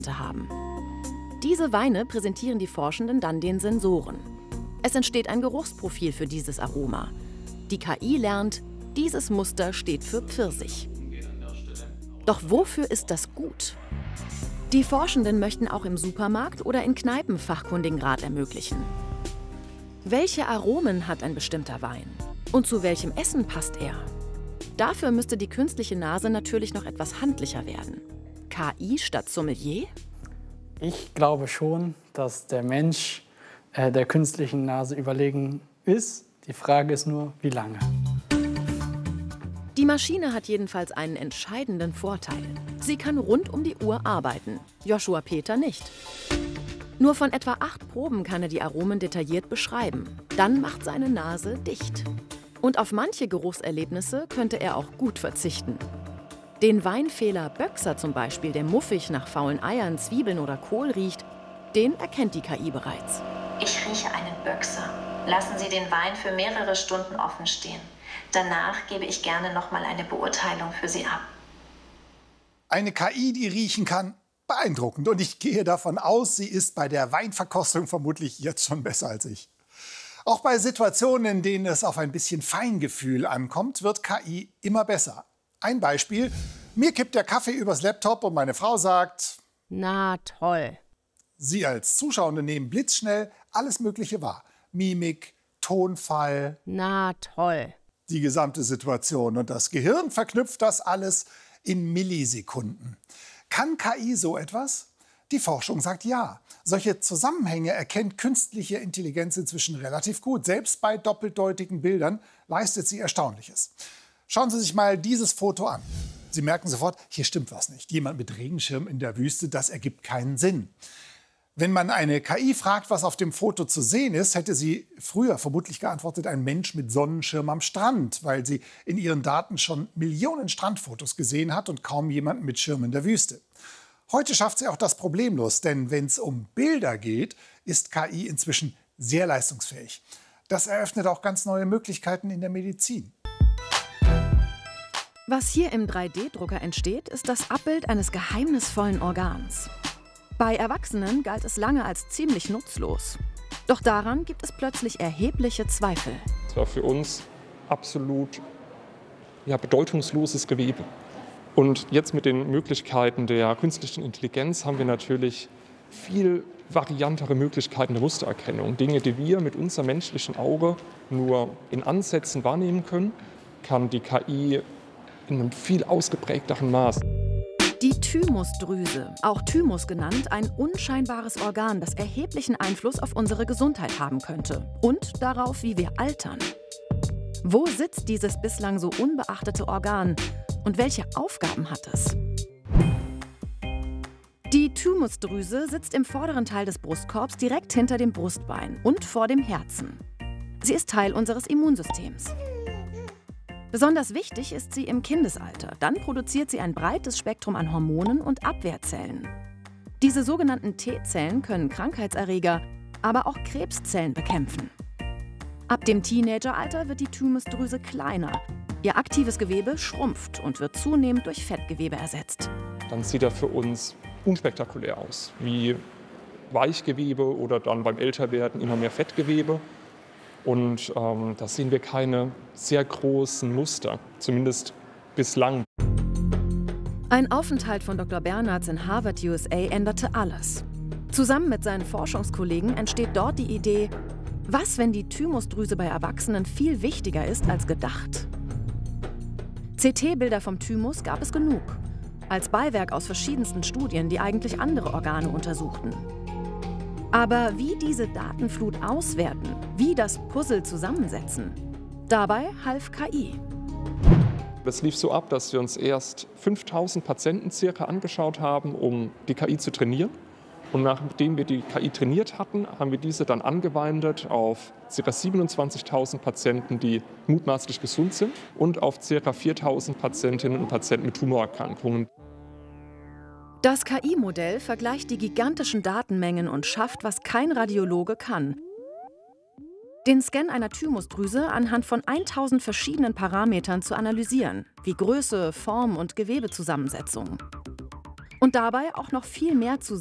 haben. Diese Weine präsentieren die Forschenden dann den Sensoren. Es entsteht ein Geruchsprofil für dieses Aroma. Die KI lernt, dieses Muster steht für Pfirsich. Doch wofür ist das gut? Die Forschenden möchten auch im Supermarkt oder in Kneipen fachkundigen Rat ermöglichen. Welche Aromen hat ein bestimmter Wein? Und zu welchem Essen passt er? Dafür müsste die künstliche Nase natürlich noch etwas handlicher werden. KI statt Sommelier? Ich glaube schon, dass der Mensch der künstlichen Nase überlegen ist. Die Frage ist nur, wie lange. Die Maschine hat jedenfalls einen entscheidenden Vorteil. Sie kann rund um die Uhr arbeiten, Joshua Peter nicht. Nur von etwa 8 Proben kann er die Aromen detailliert beschreiben. Dann macht seine Nase dicht. Und auf manche Geruchserlebnisse könnte er auch gut verzichten. Den Weinfehler Böxer zum Beispiel, der muffig nach faulen Eiern, Zwiebeln oder Kohl riecht, den erkennt die KI bereits. Ich rieche einen Böxer. Lassen Sie den Wein für mehrere Stunden offen stehen. Danach gebe ich gerne noch mal eine Beurteilung für Sie ab. Eine KI, die riechen kann, beeindruckend. Und ich gehe davon aus, sie ist bei der Weinverkostung vermutlich jetzt schon besser als ich. Auch bei Situationen, in denen es auf ein bisschen Feingefühl ankommt, wird KI immer besser. Ein Beispiel: Mir kippt der Kaffee übers Laptop und meine Frau sagt: Na toll. Sie als Zuschauende nehmen blitzschnell alles Mögliche wahr. Mimik, Tonfall. Na toll. Die gesamte Situation. Und das Gehirn verknüpft das alles in Millisekunden. Kann KI so etwas? Die Forschung sagt ja. Solche Zusammenhänge erkennt künstliche Intelligenz inzwischen relativ gut. Selbst bei doppeldeutigen Bildern leistet sie Erstaunliches. Schauen Sie sich mal dieses Foto an. Sie merken sofort, hier stimmt was nicht. Jemand mit Regenschirm in der Wüste, das ergibt keinen Sinn. Wenn man eine KI fragt, was auf dem Foto zu sehen ist, hätte sie früher vermutlich geantwortet, ein Mensch mit Sonnenschirm am Strand, weil sie in ihren Daten schon Millionen Strandfotos gesehen hat und kaum jemanden mit Schirm in der Wüste. Heute schafft sie auch das problemlos, denn wenn es um Bilder geht, ist KI inzwischen sehr leistungsfähig. Das eröffnet auch ganz neue Möglichkeiten in der Medizin. Was hier im 3D-Drucker entsteht, ist das Abbild eines geheimnisvollen Organs. Bei Erwachsenen galt es lange als ziemlich nutzlos. Doch daran gibt es plötzlich erhebliche Zweifel. Es war für uns absolut bedeutungsloses Gewebe. Und jetzt mit den Möglichkeiten der künstlichen Intelligenz haben wir natürlich viel variantere Möglichkeiten der Mustererkennung. Dinge, die wir mit unserem menschlichen Auge nur in Ansätzen wahrnehmen können, kann die KI in einem viel ausgeprägteren Maß. Die Thymusdrüse, auch Thymus genannt, ein unscheinbares Organ, das erheblichen Einfluss auf unsere Gesundheit haben könnte und darauf, wie wir altern. Wo sitzt dieses bislang so unbeachtete Organ und welche Aufgaben hat es? Die Thymusdrüse sitzt im vorderen Teil des Brustkorbs direkt hinter dem Brustbein und vor dem Herzen. Sie ist Teil unseres Immunsystems. Besonders wichtig ist sie im Kindesalter. Dann produziert sie ein breites Spektrum an Hormonen und Abwehrzellen. Diese sogenannten T-Zellen können Krankheitserreger, aber auch Krebszellen bekämpfen. Ab dem Teenageralter wird die Thymusdrüse kleiner. Ihr aktives Gewebe schrumpft und wird zunehmend durch Fettgewebe ersetzt. Dann sieht er für uns unspektakulär aus, wie Weichgewebe oder dann beim Älterwerden immer mehr Fettgewebe. Und da sehen wir keine sehr großen Muster, zumindest bislang. Ein Aufenthalt von Dr. Bernards in Harvard, USA, änderte alles. Zusammen mit seinen Forschungskollegen entsteht dort die Idee, was, wenn die Thymusdrüse bei Erwachsenen viel wichtiger ist als gedacht? CT-Bilder vom Thymus gab es genug, als Beiwerk aus verschiedensten Studien, die eigentlich andere Organe untersuchten. Aber wie diese Datenflut auswerten, wie das Puzzle zusammensetzen, dabei half KI. Das lief so ab, dass wir uns erst 5000 Patienten circa angeschaut haben, um die KI zu trainieren. Und nachdem wir die KI trainiert hatten, haben wir diese dann angewendet auf ca. 27.000 Patienten, die mutmaßlich gesund sind, und auf ca. 4.000 Patientinnen und Patienten mit Tumorerkrankungen. Das KI-Modell vergleicht die gigantischen Datenmengen und schafft, was kein Radiologe kann. Den Scan einer Thymusdrüse anhand von 1000 verschiedenen Parametern zu analysieren, wie Größe, Form und Gewebezusammensetzung. Und dabei auch noch viel mehr zu